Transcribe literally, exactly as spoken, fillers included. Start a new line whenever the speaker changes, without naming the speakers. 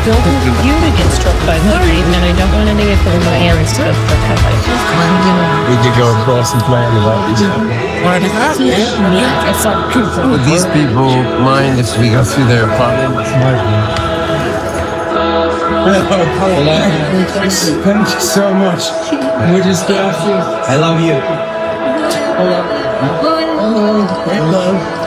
don't want you to get struck by lightning, and I don't want any of my parents to get struck by lightning.
We could go across and play the
Would these people mind if we go through their apartment?
Thank you so much. We just got you.
I love you.
I love you. I love you.